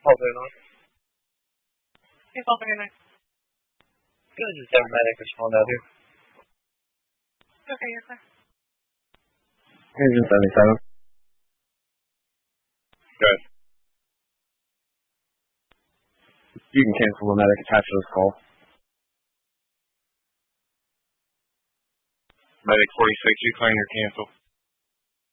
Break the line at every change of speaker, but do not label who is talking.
call's going on?
Hey, call 39.
Good, just have a medic respond out here.
Okay, you're clear.
Engine 77.
Good.
You can cancel the medic attached to this call.
Medic 46, you claim your cancel.